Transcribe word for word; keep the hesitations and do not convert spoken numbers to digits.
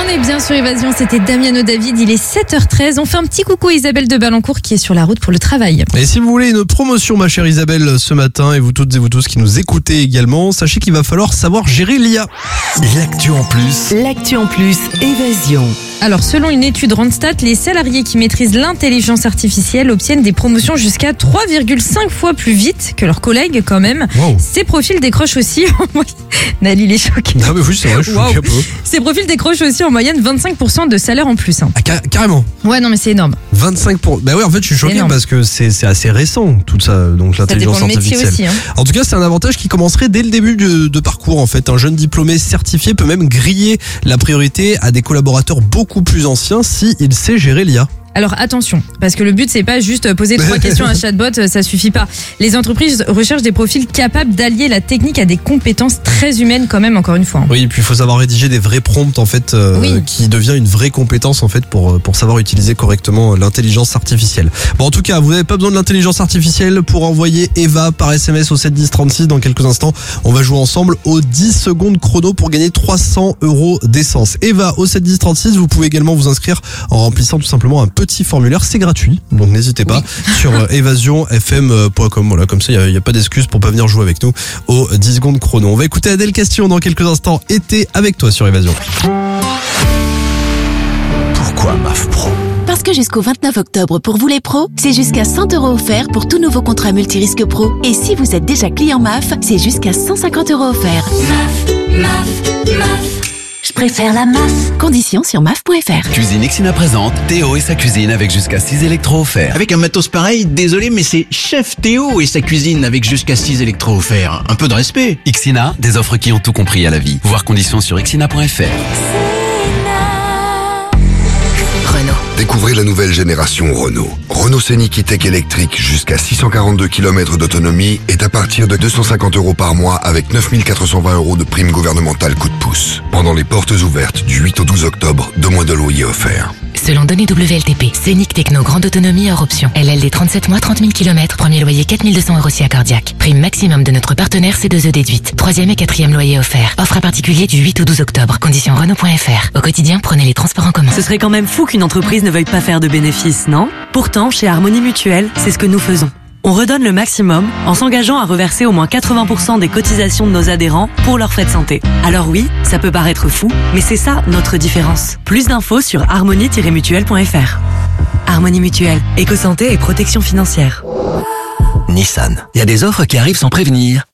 est bien sur Évasion, c'était Damiano David, il est sept heures treize. On fait un petit coucou à Isabelle de Balancourt qui est sur la route pour le travail. Et si vous voulez une promotion, ma chère Isabelle, ce matin, et vous toutes et vous tous qui nous écoutez également, sachez qu'il va falloir savoir gérer l'I A. L'actu en plus. L'actu en plus, Évasion. Alors, selon une étude Randstad, les salariés qui maîtrisent l'intelligence artificielle obtiennent des promotions jusqu'à trois virgule cinq fois plus vite que leurs collègues quand même. Wow. Ces profils décrochent aussi en moyenne... Nali, il est choqué. Ah mais oui, c'est vrai, je suis Wow. choqué un peu. Ces profils décrochent aussi en moyenne vingt-cinq pour cent de salaire en plus. Hein. Ah, car- carrément. Ouais, non mais c'est énorme. vingt-cinq pour cent. Bah ouais, en fait, je suis choqué énorme. parce que c'est, c'est assez récent, tout ça, donc Ça dépend l'intelligence le métier artificielle. aussi. Hein. En tout cas, c'est un avantage qui commencerait dès le début de, de parcours. En fait, un jeune diplômé certifié peut même griller la priorité à des collaborateurs beaucoup plus anciens s'il sait gérer l'I A. Alors attention, parce que le but c'est pas juste poser trois questions à un chatbot, ça suffit pas. Les entreprises recherchent des profils capables d'allier la technique à des compétences très humaines quand même, encore une fois. Oui, et puis il faut savoir rédiger des vrais prompts en fait, euh, Oui. qui devient une vraie compétence en fait pour pour savoir utiliser correctement l'intelligence artificielle. Bon, en tout cas, vous n'avez pas besoin de l'intelligence artificielle pour envoyer Eva par S M S au sept dix trente-six. Dans quelques instants, on va jouer ensemble aux dix secondes chrono pour gagner trois cents euros d'essence. Eva au sept dix trente-six. Vous pouvez également vous inscrire en remplissant tout simplement un petit formulaire, c'est gratuit, donc n'hésitez pas sur euh, évasion f m point com. Voilà, comme ça, il n'y a, a pas d'excuse pour pas venir jouer avec nous aux dix secondes chrono. On va écouter Adèle Question dans quelques instants. Été avec toi sur Évasion. Pourquoi M A F Pro? Parce que jusqu'au vingt-neuf octobre, pour vous les pros, c'est jusqu'à cent euros offerts pour tout nouveau contrat multirisque pro. Et si vous êtes déjà client M A F, c'est jusqu'à cent cinquante euros offerts. M A F, M A F, M A F. Je préfère la M A F. Conditions sur M A F point F R. Cuisine Ixina présente Théo et sa cuisine avec jusqu'à six électros offerts. Avec un matos pareil, désolé, mais c'est Chef Théo et sa cuisine avec jusqu'à six électros offerts. Un peu de respect. Ixina, des offres qui ont tout compris à la vie. Voir conditions sur ixina point F R. Renault. Découvrez la nouvelle génération Renault. Renault Scénic E-Tech électrique jusqu'à six cent quarante-deux kilomètres d'autonomie est à partir de deux cent cinquante euros par mois avec neuf mille quatre cent vingt euros de prime gouvernementale coup de pouce. Pendant les portes ouvertes du huit au douze octobre, deux mois de loyer offerts. Selon données W L T P, Scénic Techno grande autonomie hors option. L L D trente-sept mois, trente mille kilomètres, premier loyer quatre mille deux cents euros si accordiaque. Prime maximum de notre partenaire C deux E déduite. Troisième et quatrième loyer offert. Offre à particulier du huit au douze octobre. Conditions Renault point F R. Au quotidien, prenez les transports en commun. Ce serait quand même fou qu'une entreprise ne veuille pas faire de bénéfices, non? Pourtant, chez Harmonie Mutuelle, c'est ce que nous faisons. On redonne le maximum en s'engageant à reverser au moins quatre-vingts pour cent des cotisations de nos adhérents pour leurs frais de santé. Alors oui, ça peut paraître fou, mais c'est ça notre différence. Plus d'infos sur harmonie tiret mutuelle point F R. Harmonie Mutuelle, éco-santé et protection financière. Nissan. Il y a des offres qui arrivent sans prévenir.